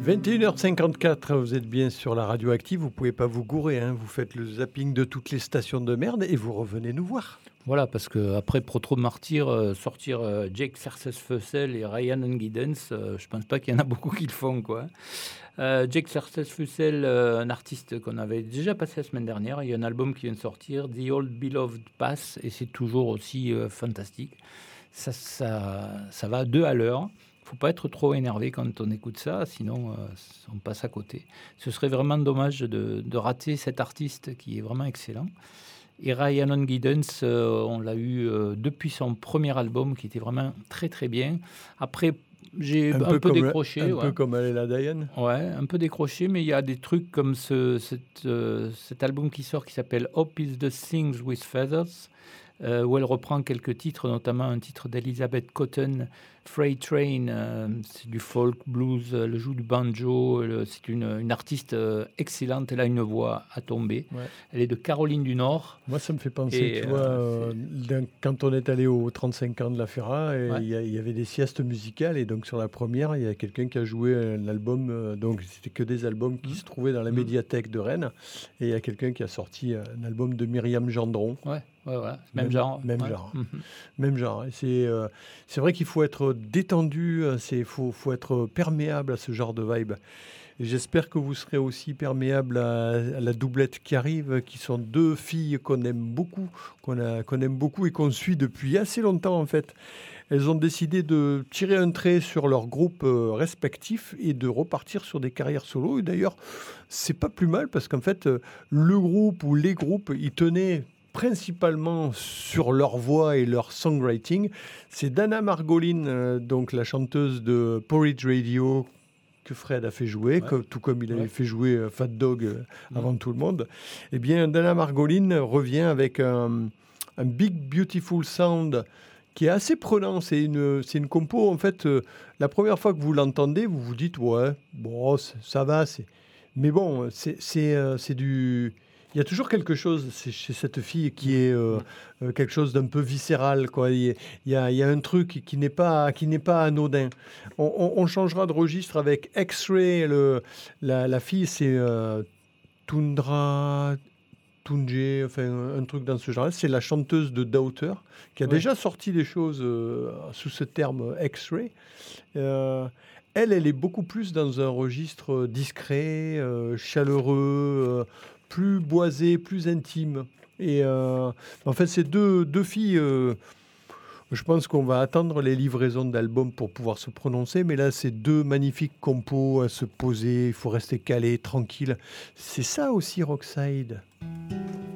21h54, vous êtes bien sur la radioactive, vous ne pouvez pas vous gourer, hein. Vous faites le zapping de toutes les stations de merde et vous revenez nous voir. Voilà, parce qu'après Protro Martyr, sortir Jake Sarcès-Fussell et Ryan Giddens, je pense pas qu'il y en a beaucoup qui le font, quoi. Jake Sarcès-Fussell, un artiste qu'on avait déjà passé la semaine dernière, il y a un album qui vient de sortir, The Old Beloved Pass, et c'est toujours aussi fantastique. Ça va à 2 à l'heure. Il ne faut pas être trop énervé quand on écoute ça, sinon on passe à côté. Ce serait vraiment dommage de rater cet artiste qui est vraiment excellent. Et Rhiannon Giddens, on l'a eu depuis son premier album qui était vraiment très très bien. Après, j'ai un peu décroché. Un peu comme Alela Diane. Ouais, un peu décroché, mais il y a des trucs comme cet album qui sort qui s'appelle Hope is the Things with Feathers, où elle reprend quelques titres, notamment un titre d'Elizabeth Cotton, Freight Train, c'est du folk blues, elle joue du banjo, c'est une artiste excellente, elle a une voix à tomber. Ouais. Elle est de Caroline du Nord. Moi, ça me fait penser, tu vois, quand on est allé aux 35 ans de la Ferra, il y avait des siestes musicales, et donc sur la première, il y a quelqu'un qui a joué un album, donc c'était que des albums qui se trouvaient dans la médiathèque de Rennes, et il y a quelqu'un qui a sorti un album de Myriam Gendron. Ouais. Ouais, voilà. Même genre. Même genre. Et c'est vrai qu'il faut être détendu, faut être perméable à ce genre de vibe. Et j'espère que vous serez aussi perméable à la doublette qui arrive, qui sont 2 filles qu'on aime beaucoup, qu'on aime beaucoup et qu'on suit depuis assez longtemps en fait. Elles ont décidé de tirer un trait sur leur groupe respectif et de repartir sur des carrières solo. Et d'ailleurs, c'est pas plus mal parce qu'en fait, le groupe ou les groupes, ils tenaient principalement sur leur voix et leur songwriting. C'est Dana Margolin, donc la chanteuse de Porridge Radio, que Fred a fait jouer, tout comme il avait fait jouer Fat Dog avant tout le monde. Eh bien, Dana Margolin revient avec un Big Beautiful Sound qui est assez prenant. C'est une compo, en fait, la première fois que vous l'entendez, vous vous dites, ouais, bon, ça va, mais bon, c'est du... Il y a toujours quelque chose chez cette fille qui est quelque chose d'un peu viscéral, quoi. Il y a un truc qui n'est pas anodin. On changera de registre avec X-Ray. La fille, c'est Tundra Tunje, enfin un truc dans ce genre. C'est la chanteuse de Doubter qui a déjà sorti des choses sous ce terme X-Ray. Elle est beaucoup plus dans un registre discret, chaleureux, plus boisé, plus intime. Et en fait, ces deux filles, je pense qu'on va attendre les livraisons d'albums pour pouvoir se prononcer, mais là, c'est 2 magnifiques compos à se poser, il faut rester calé, tranquille. C'est ça aussi, Rockside.